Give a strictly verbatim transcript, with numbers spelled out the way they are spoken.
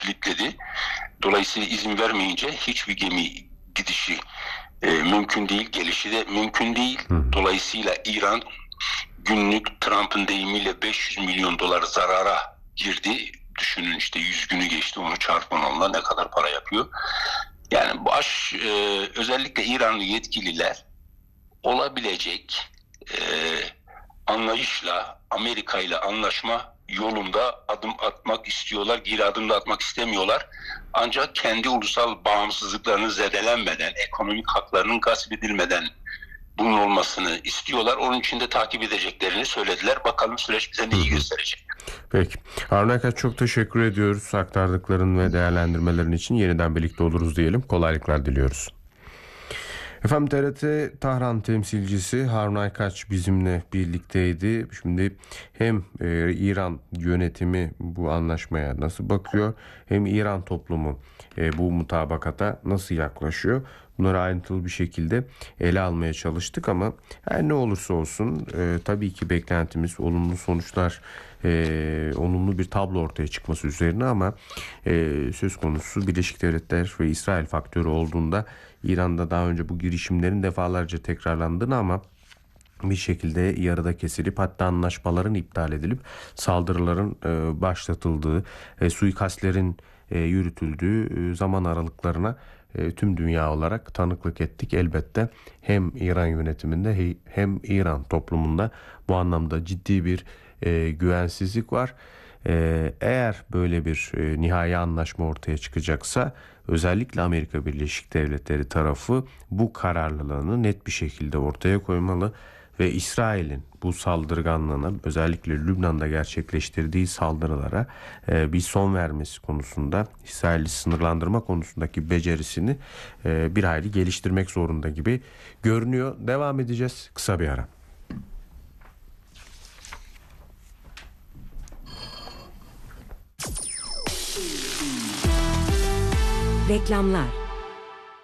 kilitledi. Dolayısıyla izin vermeyince hiçbir gemi gidişi e, mümkün değil, gelişi de mümkün değil. Dolayısıyla İran günlük Trump'ın deyimiyle beş yüz milyon dolar zarara girdi. Düşünün işte yüz günü geçti, onu çarpın onunla ne kadar para yapıyor. Yani baş e, özellikle İranlı yetkililer olabilecek e, anlayışla Amerika ile anlaşma yolunda adım atmak istiyorlar. Geri adım da atmak istemiyorlar. Ancak kendi ulusal bağımsızlıklarını zedelenmeden, ekonomik haklarının gasp edilmeden bunun olmasını istiyorlar. Onun için de takip edeceklerini söylediler. Bakalım süreç bize neyi gösterecek. Peki. Harun Aykaç, çok teşekkür ediyoruz aktardıkların ve değerlendirmelerin için. Yeniden birlikte oluruz diyelim. Kolaylıklar diliyoruz. Efendim, T R T Tahran temsilcisi Harun Aykaç bizimle birlikteydi. Şimdi hem e, İran yönetimi bu anlaşmaya nasıl bakıyor, hem İran toplumu e, bu mutabakata nasıl yaklaşıyor, bunları ayrıntılı bir şekilde ele almaya çalıştık. Ama her ne olursa olsun e, tabii ki beklentimiz olumlu sonuçlar, e, olumlu bir tablo ortaya çıkması üzerine. Ama e, söz konusu Birleşik Devletler ve İsrail faktörü olduğunda İran'da daha önce bu girişimlerin defalarca tekrarlandığını ama bir şekilde yarıda kesilip, hatta anlaşmaların iptal edilip saldırıların e, başlatıldığı, e, suikastlerin e, yürütüldüğü e, zaman aralıklarına e, tüm dünya olarak tanıklık ettik. Elbette hem İran yönetiminde hem İran toplumunda bu anlamda ciddi bir e, güvensizlik var. E, eğer böyle bir e, nihai anlaşma ortaya çıkacaksa, özellikle Amerika Birleşik Devletleri tarafı bu kararlılığını net bir şekilde ortaya koymalı ve İsrail'in bu saldırganlığına, özellikle Lübnan'da gerçekleştirdiği saldırılara e, bir son vermesi konusunda, İsrail'i sınırlandırma konusundaki becerisini e, bir hayli geliştirmek zorunda gibi görünüyor. Devam edeceğiz. Kısa bir ara. Reklamlar.